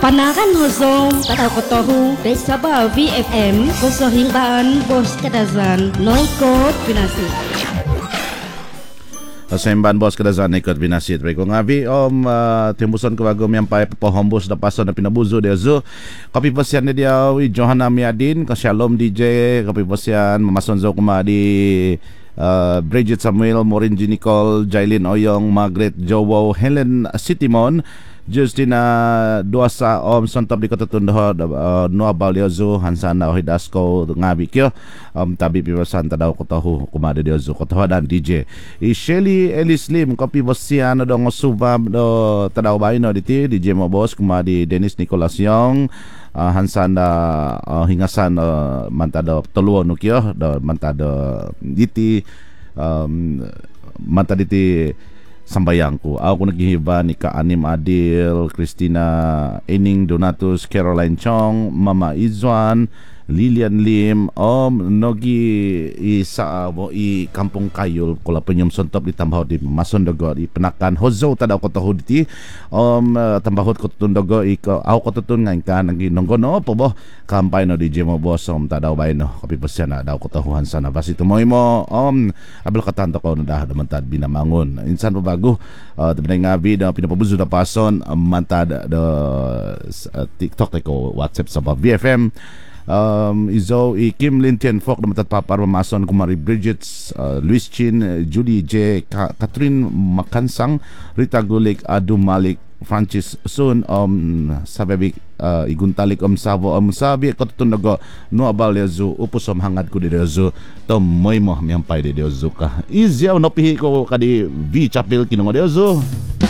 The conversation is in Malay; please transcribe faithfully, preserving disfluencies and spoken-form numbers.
Panakan hosong tadaw ko tohu desa ba V F M kusohimbaan bos kadazan noikot pinasit. Semban bos kadazan ikot binasit. Reko ngavi om uh, timbuson ko bagom yang pai pohombos da paso na pinabuzo dia zo. Kopi pasian dia wi Johanna Miadin ka Shalom D J kopi pasian mamason zo kuma di uh, Bridget Samuel, Morin G. Nicole, Jailin Oyong, Margaret Jowo, Helen Sitimon, Justina Duasa Om Sontop di Kota Tundoh uh, Noah Baliozo Hansana Ohidasko ngabi kyo um, tabi piwasan tadaw ko tahu kumada dia zo kota dan D J I Shelly Ellis Lim kopi bosian do ngosubab do tadaw baino diti D J mo bos kumadi Dennis Nicholas Yong uh, Hansana uh, hingasan uh, mantada toluo nukyo do mantada diti um, mantada diti sambayangku. Aku naghihiba ni Ka Anim Adil, Christina Ening Donatus, Caroline Chong, Mama Izwan, Lilian Lim, Om Nogi isa bo i Kampung Kayul kula penyum sontop ditambah di Mason Dogo di penakan Hozo tada ko tahu diti Om uh, tambahot ko tundogo i ko au ko tutun ngan kan ngi nonggono po bo kampay no di jemo bosom tada bay no kapi pasya daw ko tahuhan sana basi tumoy mo Om abel katanto ko dah mantad binamangon insan po bago uh, tabay ngabi da pinapabuzo da pason um, mantad da uh, TikTok ko WhatsApp sa V F M. Um, Izo i Kim Lin Tien Fok na matatpapar mamason kumari Bridget uh, Luis Chin, Judy J Ka- Catherine Makansang, Rita Gulik, Adu Malik, Francis Sun, um, sababik uh, iguntalik om savo om sabi ko tutunago no abal yazu upos om hangad ko di yazu to moy mo miyampay di yazu ka izyaw no pihi ko kadi V Chapel kinungo di yazu.